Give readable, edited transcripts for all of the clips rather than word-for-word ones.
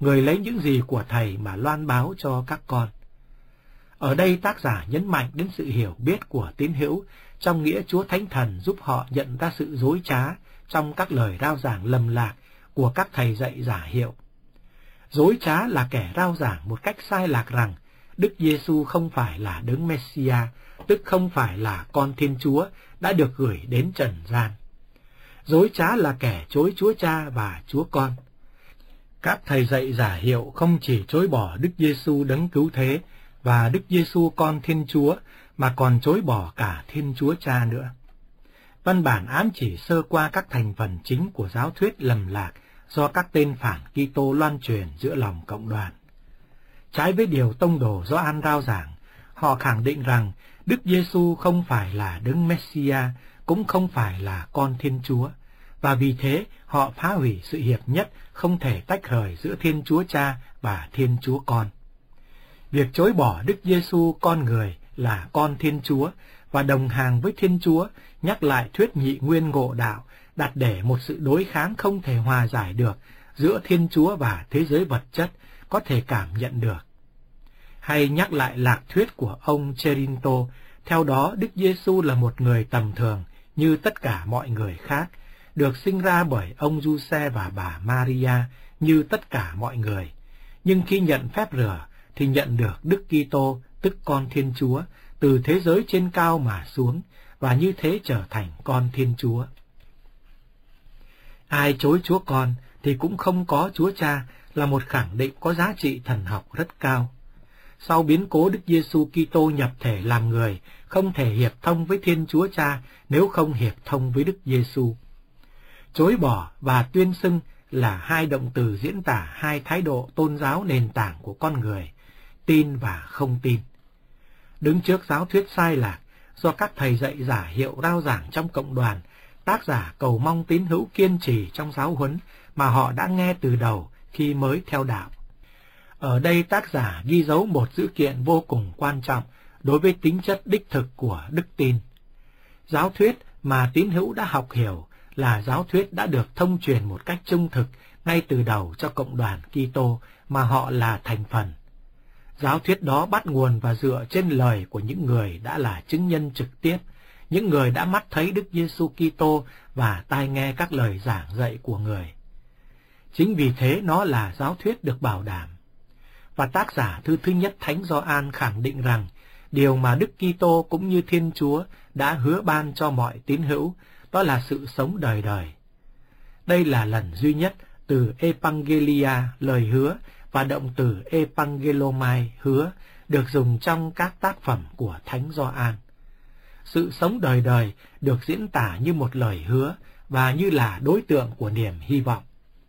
người lấy những gì của Thầy mà loan báo cho các con. Ở đây tác giả nhấn mạnh đến sự hiểu biết của tín hữu trong nghĩa Chúa Thánh Thần giúp họ nhận ra sự dối trá trong các lời rao giảng lầm lạc của các thầy dạy giả hiệu. Dối trá là kẻ rao giảng một cách sai lạc rằng Đức Giêsu không phải là Đấng Messia, tức không phải là con Thiên Chúa đã được gửi đến trần gian. Dối trá là kẻ chối Chúa Cha và Chúa Con. Các thầy dạy giả hiệu không chỉ chối bỏ Đức Giêsu Đấng Cứu Thế và Đức Giêsu con Thiên Chúa, mà còn chối bỏ cả Thiên Chúa Cha nữa. Văn bản ám chỉ sơ qua các thành phần chính của giáo thuyết lầm lạc do các tên phản Kitô loan truyền giữa lòng cộng đoàn. Trái với điều tông đồ Gioan rao giảng, họ khẳng định rằng Đức Giêsu không phải là Đấng Messia, cũng không phải là con Thiên Chúa, và vì thế họ phá hủy sự hiệp nhất không thể tách rời giữa Thiên Chúa Cha và Thiên Chúa Con. Việc chối bỏ Đức Giêsu con người là con Thiên Chúa và đồng hàng với Thiên Chúa nhắc lại thuyết nhị nguyên ngộ đạo, đặt để một sự đối kháng không thể hòa giải được giữa Thiên Chúa và thế giới vật chất có thể cảm nhận được. Hay nhắc lại lạc thuyết của ông Cherinto, theo đó Đức Giêsu là một người tầm thường như tất cả mọi người khác, được sinh ra bởi ông Giuse và bà Maria như tất cả mọi người, nhưng khi nhận phép rửa thì nhận được Đức Kitô, tức con Thiên Chúa, từ thế giới trên cao mà xuống, và như thế trở thành con Thiên Chúa. Ai chối Chúa Con thì cũng không có Chúa Cha là một khẳng định có giá trị thần học rất cao. Sau biến cố Đức Giêsu Kitô nhập thể làm người, không thể hiệp thông với Thiên Chúa Cha nếu không hiệp thông với Đức Giêsu. Chối bỏ và tuyên xưng là hai động từ diễn tả hai thái độ tôn giáo nền tảng của con người, tin và không tin. Đứng trước giáo thuyết sai lạc do các thầy dạy giả hiệu rao giảng trong cộng đoàn, tác giả cầu mong tín hữu kiên trì trong giáo huấn mà họ đã nghe từ đầu khi mới theo đạo. Ở đây tác giả ghi dấu một dữ kiện vô cùng quan trọng đối với tính chất đích thực của đức tin. Giáo thuyết mà tín hữu đã học hiểu là giáo thuyết đã được thông truyền một cách trung thực ngay từ đầu cho cộng đoàn Kitô mà họ là thành phần. Giáo thuyết đó bắt nguồn và dựa trên lời của những người đã là chứng nhân trực tiếp, những người đã mắt thấy Đức Giêsu Kitô và tai nghe các lời giảng dạy của người. Chính vì thế nó là giáo thuyết được bảo đảm. Và tác giả thư thứ nhất Thánh Gioan khẳng định rằng điều mà Đức Kitô cũng như Thiên Chúa đã hứa ban cho mọi tín hữu, đó là sự sống đời đời. Đây là lần duy nhất từ Evangelia lời hứa và động từ Evangelomai hứa được dùng trong các tác phẩm của Thánh Gioan. Sự sống đời đời được diễn tả như một lời hứa và như là đối tượng của niềm hy vọng.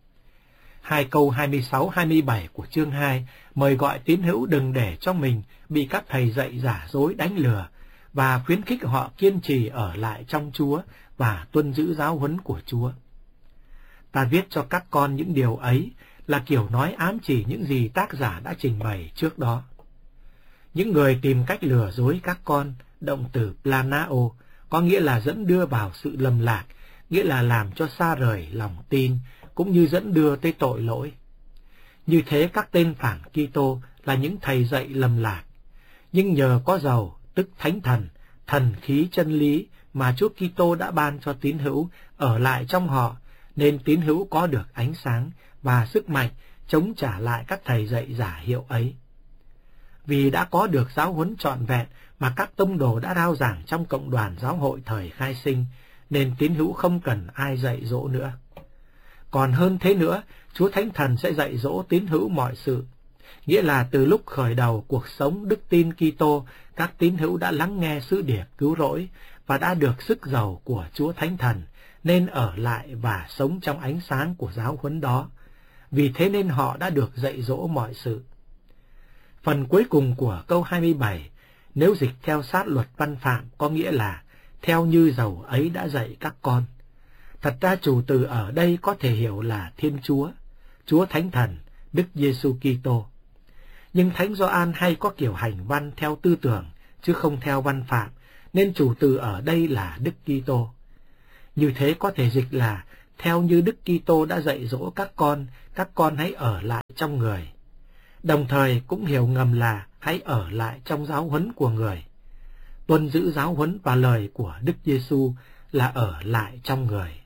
Hai câu 26-27 của chương 2 mời gọi tín hữu đừng để cho mình bị các thầy dạy giả dối đánh lừa và khuyến khích họ kiên trì ở lại trong Chúa và tuân giữ giáo huấn của Chúa. Ta viết cho các con những điều ấy là kiểu nói ám chỉ những gì tác giả đã trình bày trước đó. Những người tìm cách lừa dối các con, động từ planao, có nghĩa là dẫn đưa vào sự lầm lạc, nghĩa là làm cho xa rời lòng tin, cũng như dẫn đưa tới tội lỗi. Như thế các tên phản Kitô là những thầy dạy lầm lạc, nhưng nhờ có dầu, tức Thánh Thần, thần khí chân lý mà Chúa Kitô đã ban cho tín hữu ở lại trong họ, nên tín hữu có được ánh sáng và sức mạnh chống trả lại các thầy dạy giả hiệu ấy. Vì đã có được giáo huấn trọn vẹn mà các tông đồ đã rao giảng trong cộng đoàn giáo hội thời khai sinh, nên tín hữu không cần ai dạy dỗ nữa. Còn hơn thế nữa, Chúa Thánh Thần sẽ dạy dỗ tín hữu mọi sự. Nghĩa là từ lúc khởi đầu cuộc sống đức tin Kitô, các tín hữu đã lắng nghe sứ điệp cứu rỗi và đã được sức giàu của Chúa Thánh Thần, nên ở lại và sống trong ánh sáng của giáo huấn đó. Vì thế nên họ đã được dạy dỗ mọi sự. Phần cuối cùng của câu 27, nếu dịch theo sát luật văn phạm, có nghĩa là theo như dầu ấy đã dạy các con. Thật ra chủ từ ở đây có thể hiểu là Thiên Chúa, Chúa Thánh Thần, Đức Giêsu Kitô. Nhưng Thánh Gioan hay có kiểu hành văn theo tư tưởng, chứ không theo văn phạm, nên chủ từ ở đây là Đức Kitô. Như thế có thể dịch là theo như Đức Kitô đã dạy dỗ các con hãy ở lại trong người. Đồng thời cũng hiểu ngầm là hãy ở lại trong giáo huấn của người. Tuân giữ giáo huấn và lời của Đức Giêsu là ở lại trong người.